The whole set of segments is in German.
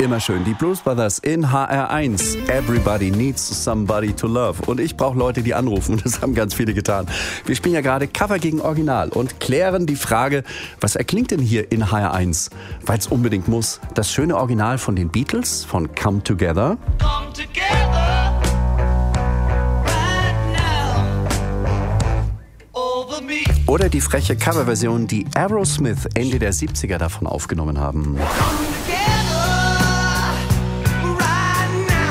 Immer schön. Die Blues Brothers in HR1. Everybody needs somebody to love. Und ich brauche Leute, die anrufen. Und das haben ganz viele getan. Wir spielen ja gerade Cover gegen Original und klären die Frage, was erklingt denn hier in HR1? Weil es unbedingt muss. Das schöne Original von den Beatles, von Come Together. Come together right now over me. Oder die freche Coverversion, die Aerosmith Ende der 70er davon aufgenommen haben. Come together right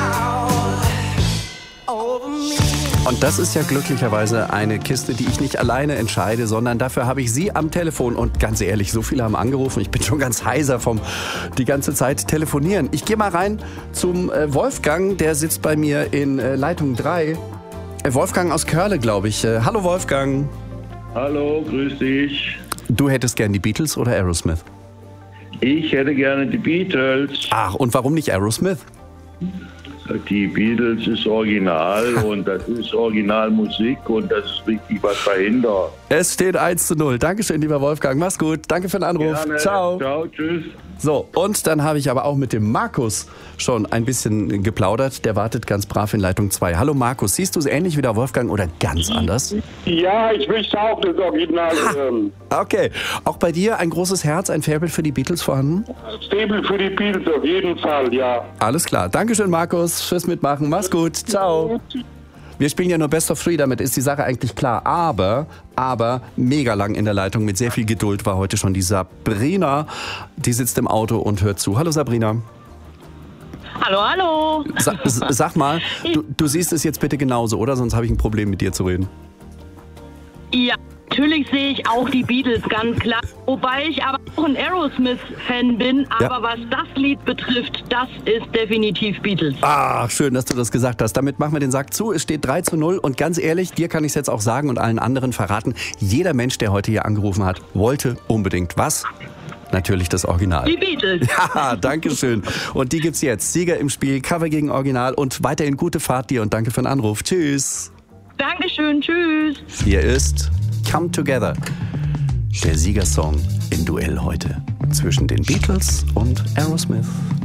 now over me. Und das ist ja glücklicherweise eine Kiste, die ich nicht alleine entscheide, sondern dafür habe ich Sie am Telefon. Und ganz ehrlich, so viele haben angerufen. Ich bin schon ganz heiser vom die ganze Zeit telefonieren. Ich gehe mal rein zum Wolfgang, der sitzt bei mir in Leitung 3. Wolfgang aus Körle, glaube ich. Hallo Wolfgang. Hallo, grüß dich. Du hättest gern die Beatles oder Aerosmith? Ich hätte gerne die Beatles. Ach, und warum nicht Aerosmith? Die Beatles ist Original und das ist Originalmusik und das ist richtig was dahinter. Es steht 1:0. Dankeschön, lieber Wolfgang. Mach's gut. Danke für den Anruf. Gerne. Ciao. Ciao, tschüss. So, und dann habe ich aber auch mit dem Markus schon ein bisschen geplaudert. Der wartet ganz brav in Leitung 2. Hallo Markus, siehst du es ähnlich wie der Wolfgang oder ganz anders? Ja, ich möchte auch das Original hören. Okay, auch bei dir ein großes Herz, ein Faible für die Beatles vorhanden? Stable für die Beatles auf jeden Fall, ja. Alles klar. Dankeschön Markus fürs Mitmachen. Mach's gut. Ciao. Wir spielen ja nur Best of Three, damit ist die Sache eigentlich klar. Aber mega lang in der Leitung mit sehr viel Geduld war heute schon die Sabrina. Die sitzt im Auto und hört zu. Hallo Sabrina. Hallo, hallo. Sag mal, du siehst es jetzt bitte genauso, oder? Sonst habe ich ein Problem mit dir zu reden. Ja, natürlich sehe ich auch die Beatles, ganz klar. Wobei ich aber auch ein Aerosmith-Fan bin. Aber Ja. was das Lied betrifft, das ist definitiv Beatles. Ah, schön, dass du das gesagt hast. Damit machen wir den Sack zu. Es steht 3:0. Und ganz ehrlich, dir kann ich es jetzt auch sagen und allen anderen verraten. Jeder Mensch, der heute hier angerufen hat, wollte unbedingt was? Natürlich das Original. Die Beatles. Ja, danke schön. Und die gibt's jetzt. Sieger im Spiel, Cover gegen Original und weiterhin gute Fahrt dir und danke für den Anruf. Tschüss. Dankeschön, tschüss. Hier ist Come Together, der Siegersong im Duell heute zwischen den Beatles und Aerosmith.